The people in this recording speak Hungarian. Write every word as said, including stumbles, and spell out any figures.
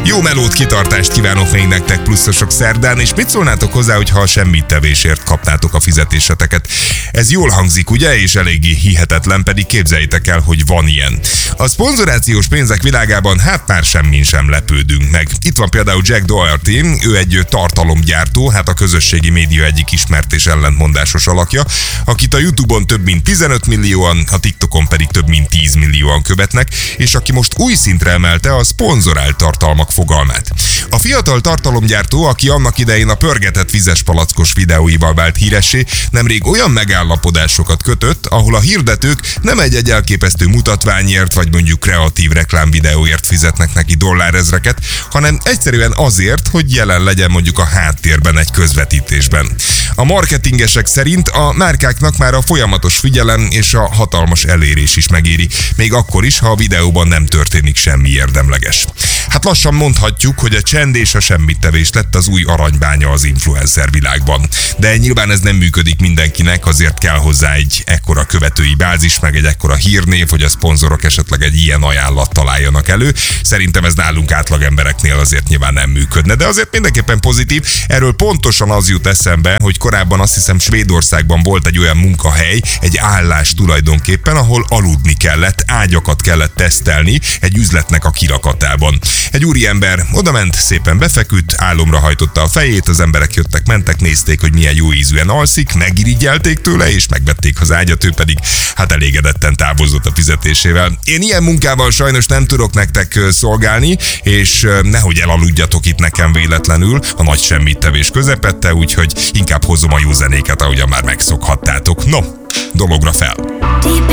Jó melót, kitartást kívánok még nektek pluszosok szerdán, és mit szólnátok hozzá, hogyha a semmittevésért kapnátok a fizetéseteket? Ez jól hangzik, ugye? És eléggé hihetetlen, pedig képzeljétek el, hogy van ilyen. A szponzorációs pénzek világában hát már semmin sem lepődünk meg. Itt van például Jack Doherty, ő egy tartalomgyártó, hát a közösségi média egyik ismert és ellentmondásos alakja, akit a YouTube-on több mint tizenöt millióan, a TikTokon pedig több mint tíz millióan követnek, és aki most új szintre emelte a szponzorált tartalmak fogalmát. A fiatal tartalomgyártó, aki annak idején a pörgetett vizes palackos videóival vált híressé, nemrég olyan megállapodásokat kötött, ahol a hirdetők nem egy-egy elképesztő mutatványért, vagy mondjuk kreatív reklámvideóért fizetnek neki dollárezreket, hanem egyszerűen azért, hogy jelen legyen mondjuk a háttérben egy közvetítésben. A marketingesek szerint a márkáknak már a folyamatos figyelem és a hatalmas elérés is megéri, még akkor is, ha a videóban nem történik semmi érdemleges. Hát lassan mondhatjuk, hogy a csend és a semmittevés lett az új aranybánya az influencer világban. De nyilván ez nem működik mindenkinek, azért kell hozzá egy ekkora követői bázis, meg egy ekkora hírnév, hogy a szponzorok esetleg egy ilyen ajánlat találjanak elő. Szerintem ez nálunk átlag embereknél azért nyilván nem működne, de azért mindenképpen pozitív. Erről pontosan az jut eszembe, hogy korábban azt hiszem Svédországban volt egy olyan munkahely, egy állás tulajdonképpen, ahol aludni kellett, ágyakat kellett tesztelni egy üzletnek a kirakatában. Egy úriember odament, szépen befeküdt, álomra hajtotta a fejét, az emberek jöttek, mentek, nézték, hogy milyen jó ízűen alszik, megirigyelték tőle, és megvették az ágyat, ő pedig hát elégedetten távozott a fizetésével. Én ilyen munkával sajnos nem tudok nektek szolgálni, és nehogy elaludjatok itt nekem véletlenül a nagy semmittevés közepette, úgyhogy inkább hozom a jó zenéket, ahogyan már megszokhattátok. No, dologra fel!